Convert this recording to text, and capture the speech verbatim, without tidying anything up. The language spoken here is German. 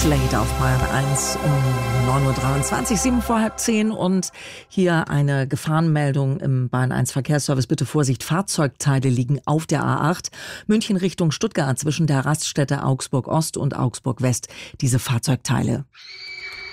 Late auf Bayern eins um neun Uhr dreiundzwanzig, sieben vor halb zehn. Und hier eine Gefahrenmeldung im Bayern eins Verkehrsservice. Bitte Vorsicht, Fahrzeugteile liegen auf der A acht. München Richtung Stuttgart zwischen der Raststätte Augsburg Ost und Augsburg West. Diese Fahrzeugteile.